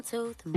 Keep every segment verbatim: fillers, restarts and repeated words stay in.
to the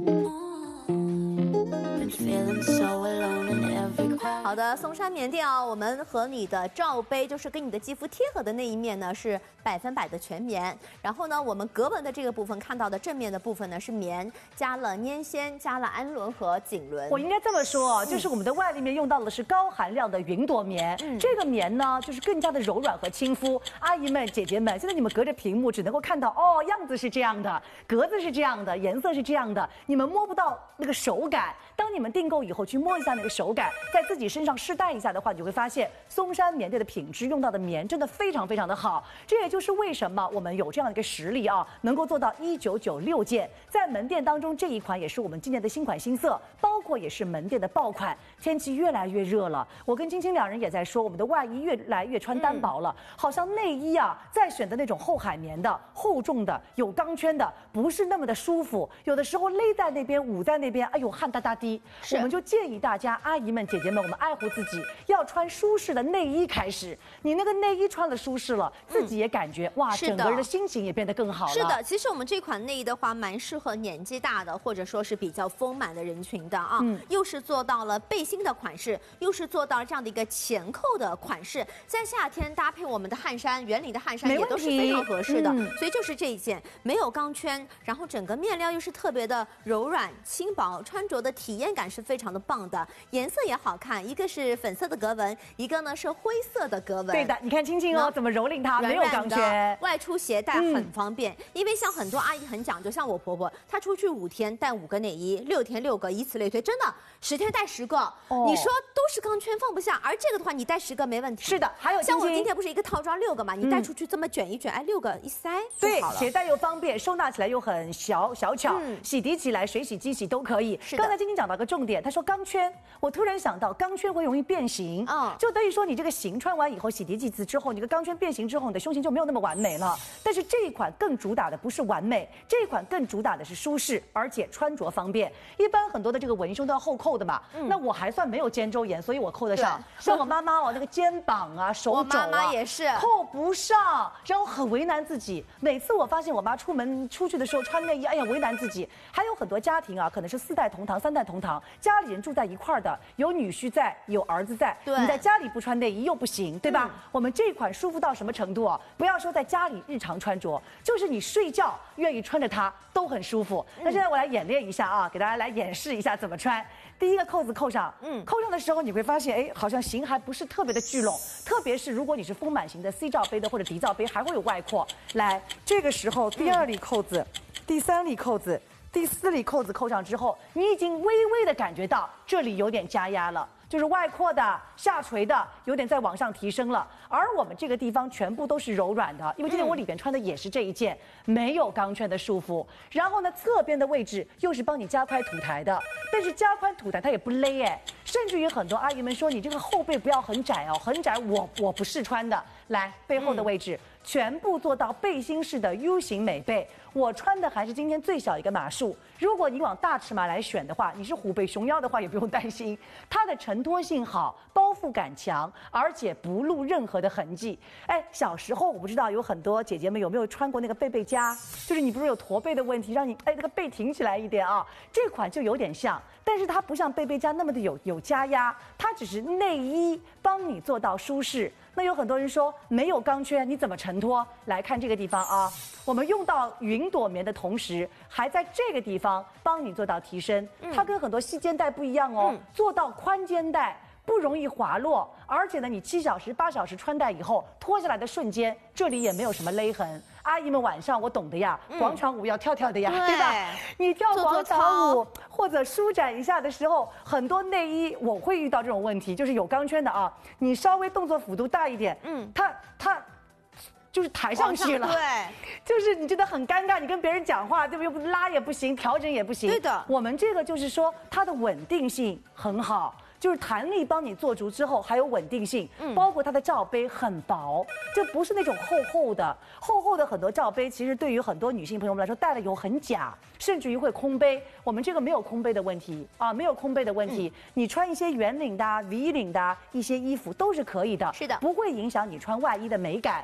moon. Been feeling so alone in every crowd. 好的，松山棉垫啊，我们和你的罩杯，就是跟你的肌肤贴合的那一面呢，是百分百的全棉。然后呢，我们格纹的这个部分看到的正面的部分呢是棉，加了粘纤，加了氨纶和锦纶。 我应该这么说，就是我们的外立面用到的是高含量的云朵棉，嗯、这个棉呢就是更加的柔软和亲肤。阿姨们、姐姐们，现在你们隔着屏幕只能够看到哦，样子是这样的，格子是这样的，颜色是这样的，你们摸不到那个手感。当你们订购以后去摸一下那个手感，在自己身上试戴一下的话，你就会发现松山棉垫的品质用到的棉真的非常非常的好。这也就是为什么我们有这样的一个实力啊，能够做到一九九六件。在门店当中，这一款也是我们今年的新款新色，包括也是门店的爆款。天气越来越热了，我跟晶晶两人也在说，我们的外衣越来越穿单薄了，嗯、好像内衣啊，再选的那种厚海绵的、厚重的、有钢圈的，不是那么的舒服。有的时候勒在那边、捂在那边，哎呦，汗哒哒滴。我们就建议大家，阿姨们、姐姐们，我们爱护自己，要穿舒适的内衣开始。你那个内衣穿了舒适了，自己也感觉、嗯、哇，整个人的心情也变得更好了。 是的，其实我们这款内衣的话，蛮适合年纪大的，或者说是比较丰满的人群的啊。嗯，又是做到了背心的款式，又是做到了这样的一个前扣的款式，在夏天搭配我们的汗衫，圆领的汗衫也都是非常合适的。嗯、所以就是这一件，没有钢圈，然后整个面料又是特别的柔软轻薄，穿着的体验感是非常的棒的，颜色也好看，一个是粉色的格纹，一个呢是灰色的格纹。 对的，你看青青哦，怎么蹂躏它，没有钢圈， 外出携带很方便。嗯、因为像很多阿姨很讲究，像我婆婆，她出去五天带五个内衣，六天六个，以此类推，真的十天带十个。哦、你说都是钢圈放不下，而这个的话你带十个没问题。 是的，还有像我今天不是一个套装六个嘛，你带出去这么卷一卷，哎，六个一塞对，携带又方便，收纳起来又很小小巧，嗯、洗涤起来水洗机洗都可以。刚才晶晶讲到个重点，她说钢圈，我突然想到钢圈会容易变形，嗯，就等于说你这个型穿完以后，洗涤几次之后，你的钢圈变形之后，你的胸型就没有那么完美了。但是这一款更主打的不是完美，这一款更主打的是舒适，而且穿着方便。一般很多的这个文胸都要后扣的嘛，嗯、那我还算没有肩周炎，所以我扣得上。像我妈妈哦，那个肩膀啊、手肘啊， 我妈妈也是扣不上，然后很为难自己。每次我发现我妈出门出去的时候穿内衣，哎呀，为难自己。还有很多家庭啊，可能是四代同堂、三代同堂，家里人住在一块儿的，有女婿在，有儿子在，你在家里不穿内衣又不行，对吧？嗯、我们这款舒服到什么程度啊？不要说在家里日常穿着，就是你睡觉愿意穿着它都很舒服。那、嗯、现在我来演练一下啊，给大家来演示一下怎么穿。第一个扣子扣上，嗯，扣上的时候你会发现，哎，好像型还不是特别的聚拢，特别是如果你是丰满型的 C 罩杯的或者 D 罩杯，还会有外扩。来，这个时候第二粒扣子，嗯、第三粒扣子。第四粒扣子扣上之后，你已经微微的感觉到这里有点加压了，就是外扩的、下垂的，有点在往上提升了。而我们这个地方全部都是柔软的，因为今天我里边穿的也是这一件，没有钢圈的束缚。然后呢，侧边的位置又是帮你加宽土台的，但是加宽土台它也不勒哎，甚至于很多阿姨们说你这个后背不要很窄哦，很窄我我不试穿的。来，背后的位置。嗯全部做到背心式的 U 型美背，我穿的还是今天最小一个码数。如果你往大尺码来选的话，你是虎背熊腰的话也不用担心，它的承托性好，包覆感强，而且不露任何的痕迹。哎，小时候我不知道有很多姐姐们有没有穿过那个背背夹，就是你不是有驼背的问题，让你哎那个背挺起来一点啊，这款就有点像，但是它不像背背夹那么的有有加压，它只是内衣帮你做到舒适。那有很多人说没有钢圈你怎么承托？来看这个地方啊，我们用到云朵棉的同时，还在这个地方帮你做到提升。它跟很多细肩带不一样哦，嗯、做到宽肩带。不容易滑落，而且呢，你七小时、八小时穿戴以后，脱下来的瞬间，这里也没有什么勒痕。阿姨们晚上我懂的呀，嗯、广场舞要跳跳的呀，对, 对吧？你跳广场舞或者舒展一下的时候，很多内衣我会遇到这种问题，就是有钢圈的啊，你稍微动作幅度大一点，嗯，它它。就是抬上去了， 对， 就是你觉得很尴尬，你跟别人讲话，对不对？又不拉也不行，调整也不行。 对的， 我们这个就是说它的稳定性很好。就是弹力帮你做足之后，还有稳定性，嗯，包括它的罩杯很薄，这不是那种厚厚的，厚厚的很多罩杯，其实对于很多女性朋友们来说，戴了以后很假，甚至于会空杯。我们这个没有空杯的问题啊，没有空杯的问题，嗯、你穿一些圆领的、V 领的一些衣服都是可以的， 是的， 不会影响你穿外衣的美感。 是的，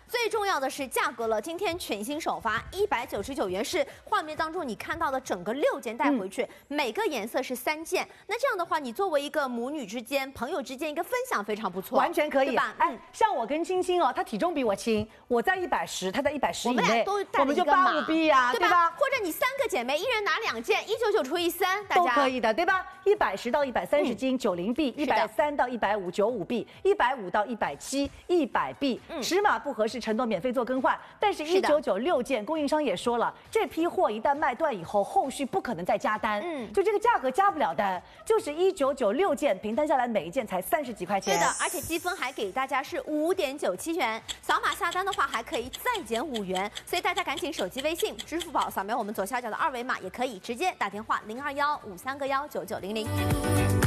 最重要的是价格了，今天全新首发一百九十九元，是画面当中你看到的整个六件带回去，嗯、每个颜色是三件。那这样的话，你作为一个母女之间、朋友之间一个分享非常不错， 完全可以， 对吧？ 哎，像我跟青青哦，她体重比我轻，我在一百十，她在一百十以内， 我们俩都带我们就八五 B 呀， 对吧？或者你三个姐妹一人拿两件，一九九除以三，大家都可以的，对吧？一百十到一百三十斤，九零 B；一百三到一百五，九五 B；一百五到一百七，一百 B。尺码不合适，承诺免费做更换。但是，一九九六件，供应商也说了，这批货一旦卖断以后，后续不可能再加单。嗯，就这个价格加不了单，就是一九九六件，平摊下来每一件才三十几块钱。 是的，而且积分还给大家是五点九七元，扫码下单的话还可以再减五元，所以大家赶紧手机微信、支付宝扫描我们左下角的二维码，也可以直接打电话零二幺五三个幺九九零零。